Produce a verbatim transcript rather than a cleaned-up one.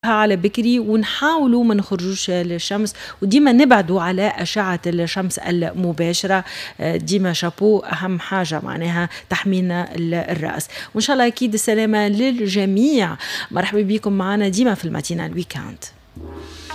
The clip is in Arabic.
على بكري ونحاولوا ما نخرجوش للشمس وديما نبعدوا على أشعة الشمس المباشرة. ديما شابو أهم حاجة معناها تحمينا الرأس، وإن شاء الله أكيد السلامة للجميع. مرحبا بكم معنا ديما في الماتينا الويكاند.